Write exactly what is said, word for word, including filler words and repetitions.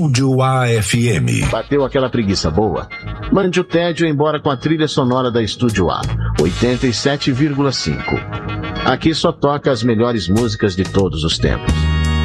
Estúdio A F M. Bateu aquela preguiça boa? Mande o tédio embora com a trilha sonora da Estúdio A, oitenta e sete vírgula cinco. Aqui só toca as melhores músicas de todos os tempos.